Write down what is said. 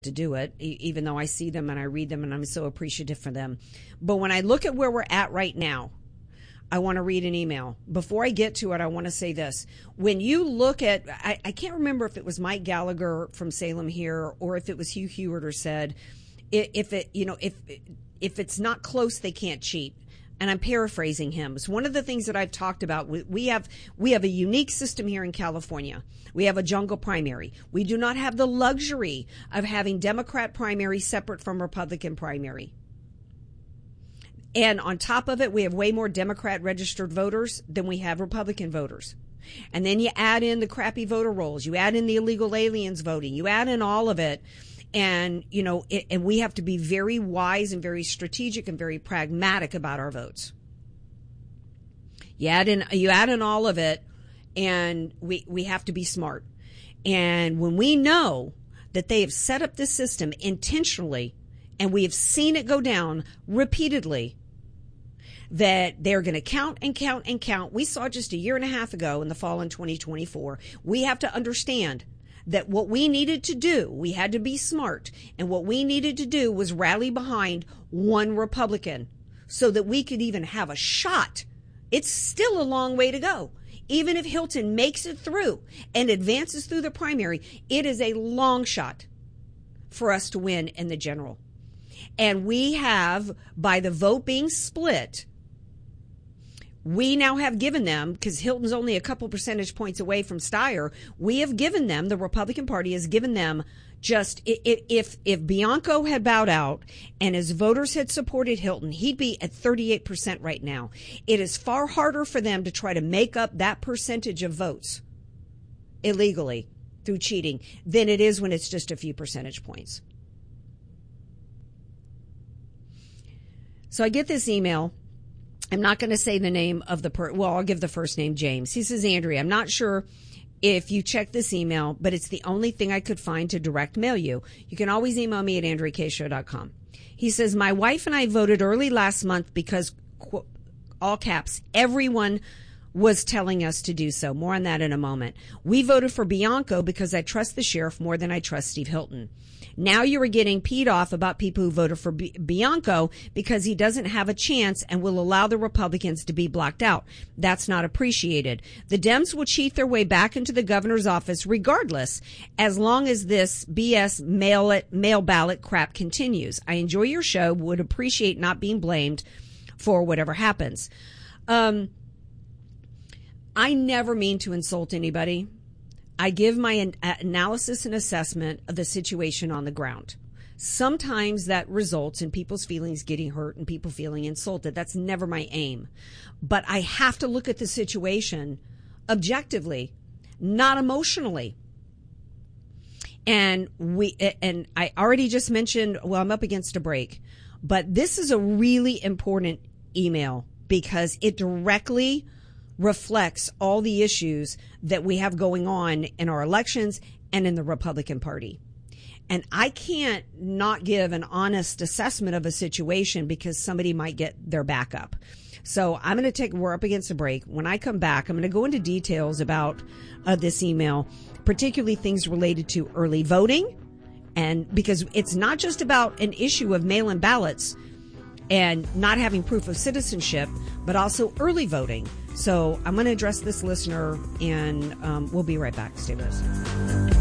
to do it, even though I see them and I read them and I'm so appreciative for them. But when I look at where we're at right now, I want to read an email. Before I get to it, I want to say this. When you look at, I can't remember if it was Mike Gallagher from Salem here or if it was Hugh Hewitt said, if it's not close, they can't cheat. And I'm paraphrasing him. It's one of the things that I've talked about. We have a unique system here in California. We have a jungle primary. We do not have the luxury of having Democrat primary separate from Republican primary. And on top of it, we have way more Democrat registered voters than we have Republican voters. And then you add in the crappy voter rolls. You add in the illegal aliens voting. You add in all of it. And, and we have to be very wise and very strategic and very pragmatic about our votes. You add in all of it, and we have to be smart. And when we know that they have set up this system intentionally, and we have seen it go down repeatedly, that they're going to count and count and count. We saw just a year and a half ago in the fall in 2024. We have to understand that what we needed to do, we had to be smart, and what we needed to do was rally behind one Republican so that we could even have a shot. It's still a long way to go. Even if Hilton makes it through and advances through the primary, it is a long shot for us to win in the general. And we have, by the vote being split, we now have given them, because Hilton's only a couple percentage points away from Steyer, we have given them, the Republican Party has given them just, if Bianco had bowed out and his voters had supported Hilton, he'd be at 38% right now. It is far harder for them to try to make up that percentage of votes illegally through cheating than it is when it's just a few percentage points. So I get this email. I'm not going to say the name of the I'll give the first name, James. He says, Andrea, I'm not sure if you checked this email, but it's the only thing I could find to direct mail you. You can always email me at AndreaKShow.com. He says, my wife and I voted early last month because, all caps, everyone was telling us to do so. More on that in a moment. We voted for Bianco because I trust the sheriff more than I trust Steve Hilton. Now you are getting peed off about people who voted for Bianco because he doesn't have a chance and will allow the Republicans to be blocked out. That's not appreciated. The Dems will cheat their way back into the governor's office regardless, as long as this BS mail ballot crap continues. I enjoy your show, would appreciate not being blamed for whatever happens. I never mean to insult anybody. I give my analysis and assessment of the situation on the ground. Sometimes that results in people's feelings getting hurt and people feeling insulted. That's never my aim. But I have to look at the situation objectively, not emotionally. And I already just mentioned, well, I'm up against a break, but this is a really important email because it directly reflects all the issues that we have going on in our elections and in the Republican Party. And I can't not give an honest assessment of a situation because somebody might get their back up. So we're up against a break. When I come back, I'm going to go into details about this email, particularly things related to early voting. And because it's not just about an issue of mail-in ballots and not having proof of citizenship, but also early voting. So I'm going to address this listener, and we'll be right back. Stay with us.